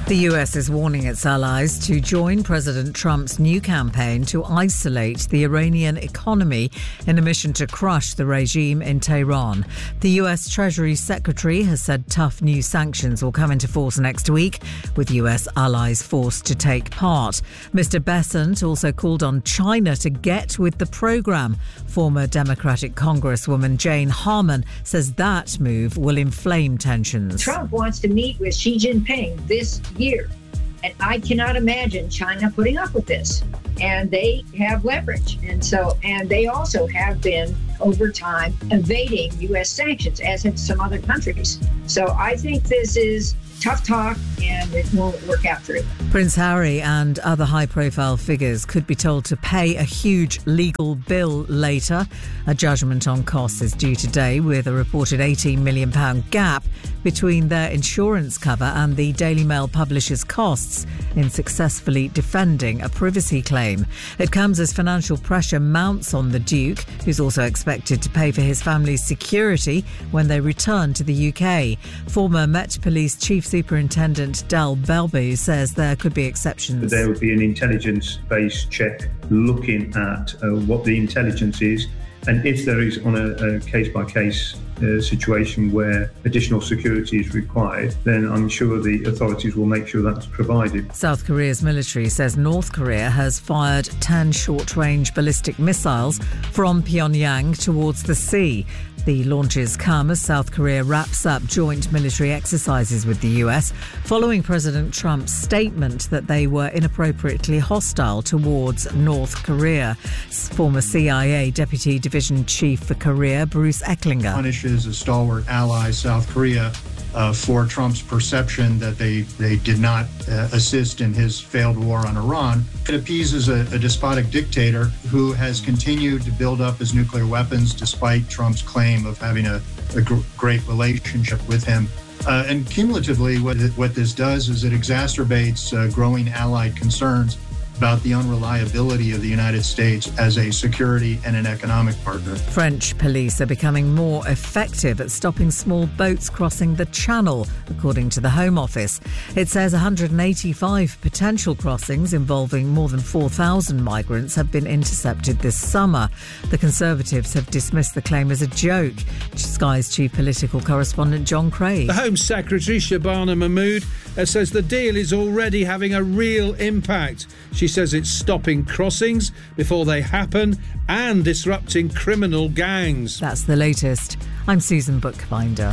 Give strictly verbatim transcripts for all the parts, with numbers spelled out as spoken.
The U S is warning its allies to join President Trump's new campaign to isolate the Iranian economy in a mission to crush the regime in Tehran. The U S Treasury Secretary has said tough new sanctions will come into force next week, with U S allies forced to take part. Mister Bessent also called on China to get with the program. Former Democratic Congresswoman Jane Harman says that move will inflame tensions. Trump wants to meet with Xi Jinping this year, and I cannot imagine China putting up with this. And they have leverage, and so and they also have been over time evading U S sanctions, as have some other countries. So I think this is tough talk, and it won't work out for it. Prince Harry and other high-profile figures could be told to pay a huge legal bill later. A judgment on costs is due today, with a reported eighteen million pounds gap between their insurance cover and the Daily Mail publisher's costs in successfully defending a privacy claim. It comes as financial pressure mounts on the Duke, who's also expected to pay for his family's security when they return to the U K. Former Met Police Chief Superintendent Dal Belby says there could be exceptions. There would be an intelligence-based check looking at uh, what the intelligence is, and if there is on a, a case-by-case uh, situation where additional security is required, then I'm sure the authorities will make sure that's provided. South Korea's military says North Korea has fired ten short-range ballistic missiles from Pyongyang towards the sea. The launches come as South Korea wraps up joint military exercises with the U S following President Trump's statement that they were inappropriately hostile towards North Korea. Former C I A Deputy Division Chief for Korea, Bruce Ecklinger, punishes a stalwart ally, South Korea, Uh, for Trump's perception that they, they did not uh, assist in his failed war on Iran. It appeases a, a despotic dictator who has continued to build up his nuclear weapons despite Trump's claim of having a, a gr- great relationship with him. Uh, and cumulatively, what, it, what this does is it exacerbates uh, growing allied concerns about the unreliability of the United States as a security and an economic partner. French police are becoming more effective at stopping small boats crossing the Channel, according to the Home Office. It says one hundred eighty-five potential crossings involving more than four thousand migrants have been intercepted this summer. The Conservatives have dismissed the claim as a joke. Sky's chief political correspondent John Craig. The Home Secretary, Shabana Mahmood, uh, says the deal is already having a real impact. She says it's stopping crossings before they happen and disrupting criminal gangs. That's the latest. I'm Susan Bookbinder.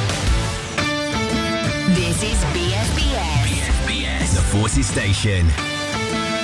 This is B S B S. B S B S, the Forces Station.